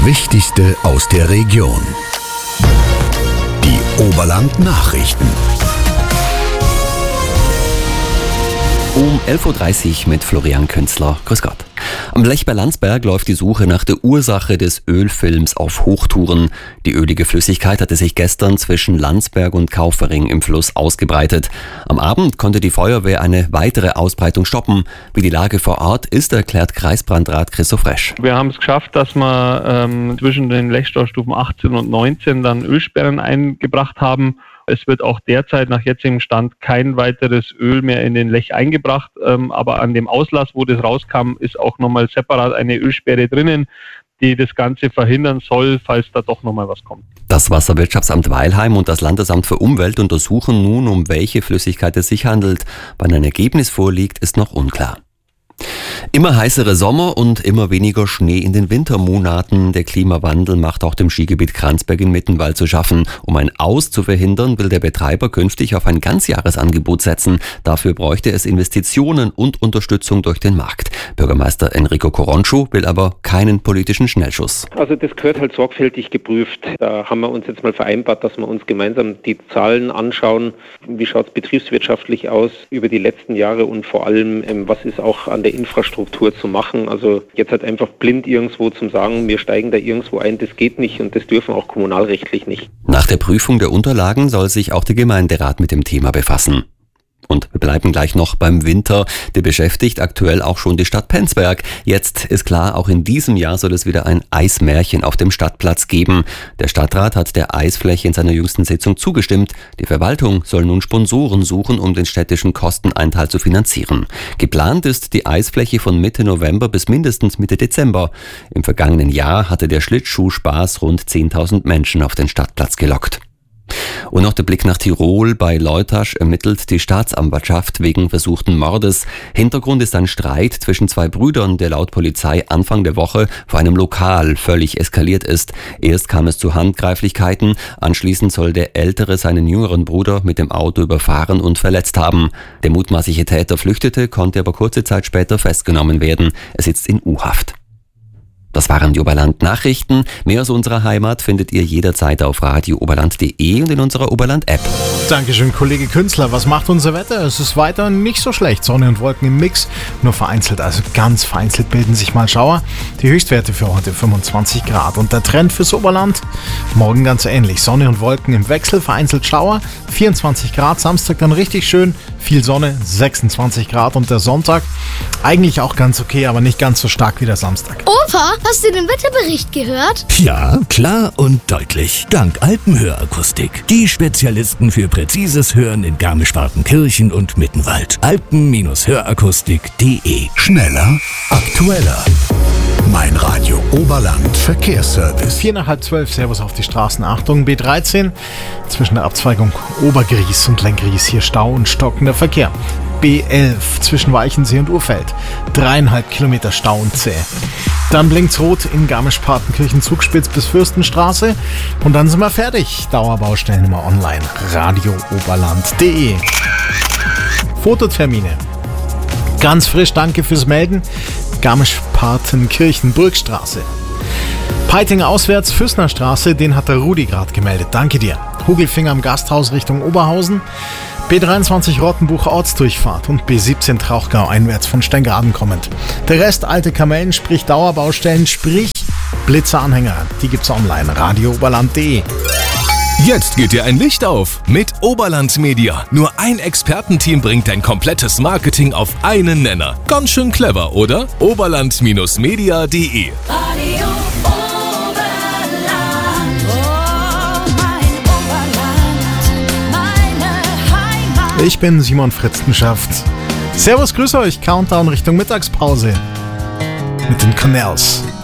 Wichtigste aus der Region. Die Oberland-Nachrichten. Um 11.30 Uhr mit Florian Künzler. Grüß Gott. Am Lech bei Landsberg läuft die Suche nach der Ursache des Ölfilms auf Hochtouren. Die ölige Flüssigkeit hatte sich gestern zwischen Landsberg und Kaufering im Fluss ausgebreitet. Am Abend konnte die Feuerwehr eine weitere Ausbreitung stoppen. Wie die Lage vor Ort ist, erklärt Kreisbrandrat Christoph Resch. Wir haben es geschafft, dass wir zwischen den Lechstaustufen 18 und 19 dann Ölsperren eingebracht haben. Es wird auch derzeit nach jetzigem Stand kein weiteres Öl mehr in den Lech eingebracht, aber an dem Auslass, wo das rauskam, ist auch nochmal separat eine Ölsperre drinnen, die das Ganze verhindern soll, falls da doch nochmal was kommt. Das Wasserwirtschaftsamt Weilheim und das Landesamt für Umwelt untersuchen nun, um welche Flüssigkeit es sich handelt. Wann ein Ergebnis vorliegt, ist noch unklar. Immer heißere Sommer und immer weniger Schnee in den Wintermonaten. Der Klimawandel macht auch dem Skigebiet Kransberg in Mittenwald zu schaffen. Um ein Aus zu verhindern, will der Betreiber künftig auf ein Ganzjahresangebot setzen. Dafür bräuchte es Investitionen und Unterstützung durch den Markt. Bürgermeister Enrico Coroncio will aber keinen politischen Schnellschuss. Also das gehört halt sorgfältig geprüft. Da haben wir uns jetzt mal vereinbart, dass wir uns gemeinsam die Zahlen anschauen. Wie schaut es betriebswirtschaftlich aus über die letzten Jahre und vor allem, was ist auch an der Infrastruktur zu machen. Also jetzt halt einfach blind irgendwo zum sagen, wir steigen da irgendwo ein, das geht nicht und das dürfen auch kommunalrechtlich nicht. Nach der Prüfung der Unterlagen soll sich auch der Gemeinderat mit dem Thema befassen. Und wir bleiben gleich noch beim Winter. Der beschäftigt aktuell auch schon die Stadt Penzberg. Jetzt ist klar, auch in diesem Jahr soll es wieder ein Eismärchen auf dem Stadtplatz geben. Der Stadtrat hat der Eisfläche in seiner jüngsten Sitzung zugestimmt. Die Verwaltung soll nun Sponsoren suchen, um den städtischen Kosteneinteil zu finanzieren. Geplant ist die Eisfläche von Mitte November bis mindestens Mitte Dezember. Im vergangenen Jahr hatte der Schlittschuhspaß rund 10.000 Menschen auf den Stadtplatz gelockt. Und noch der Blick nach Tirol. Bei Leutasch ermittelt die Staatsanwaltschaft wegen versuchten Mordes. Hintergrund ist ein Streit zwischen zwei Brüdern, der laut Polizei Anfang der Woche vor einem Lokal völlig eskaliert ist. Erst kam es zu Handgreiflichkeiten, anschließend soll der Ältere seinen jüngeren Bruder mit dem Auto überfahren und verletzt haben. Der mutmaßliche Täter flüchtete, konnte aber kurze Zeit später festgenommen werden. Er sitzt in U-Haft. Das waren die Oberland-Nachrichten. Mehr aus unserer Heimat findet ihr jederzeit auf radiooberland.de und in unserer Oberland-App. Dankeschön, Kollege Künzler. Was macht unser Wetter? Es ist weiter nicht so schlecht. Sonne und Wolken im Mix. Nur vereinzelt, also ganz vereinzelt bilden sich mal Schauer. Die Höchstwerte für heute 25 Grad. Und der Trend fürs Oberland? Morgen ganz ähnlich. Sonne und Wolken im Wechsel, vereinzelt Schauer. 24 Grad. Samstag dann richtig schön. Viel Sonne, 26 Grad. Und der Sonntag eigentlich auch ganz okay, aber nicht ganz so stark wie der Samstag. Opa, hast du den Wetterbericht gehört? Ja, klar und deutlich. Dank Alpenhörakustik. Die Spezialisten für präzises Hören in Garmisch-Partenkirchen und Mittenwald. Alpen-Hörakustik.de. Schneller, aktueller. Mein Radio Oberland Verkehrsservice. 11:45, Servus auf die Straßen. Achtung, B13 zwischen der Abzweigung Obergries und Lenggries. Hier Stau und stockender Verkehr. B11 zwischen Weichensee und Urfeld. 3,5 Kilometer Stau und zäh. Dann blinkt's rot in Garmisch-Partenkirchen, Zugspitz bis Fürstenstraße. Und dann sind wir fertig. Dauerbaustellen immer online. radiooberland.de. Fototermine. Ganz frisch, danke fürs Melden. Garmisch-Partenkirchen, Burgstraße. Peitinger auswärts, Füßnerstraße, den hat der Rudi gerade gemeldet. Danke dir. Hugelfinger am Gasthaus Richtung Oberhausen. B23 Rottenbuch Ortsdurchfahrt und B17 Trauchgau einwärts von Steingaden kommend. Der Rest alte Kamellen, sprich Dauerbaustellen, sprich Blitzeranhänger. Die gibt's online. radiooberland.de. Jetzt geht dir ein Licht auf mit Oberland Media. Nur ein Expertenteam bringt dein komplettes Marketing auf einen Nenner. Ganz schön clever, oder? Oberland-media.de. Radio Oberland, oh mein Oberland, meine Heimat. Ich bin Simon Fritzenschaft. Servus, grüß euch. Countdown Richtung Mittagspause mit den Canals.